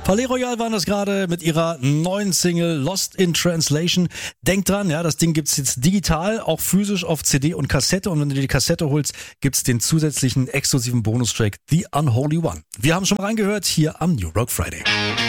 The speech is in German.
Palais Royal waren das gerade mit ihrer neuen Single Lost in Translation. Denkt dran, ja, das Ding gibt's jetzt digital, auch physisch auf CD und Kassette. Und wenn du dir die Kassette holst, gibt's den zusätzlichen exklusiven Bonustrack The Unholy One. Wir haben schon mal reingehört hier am New Rock Friday.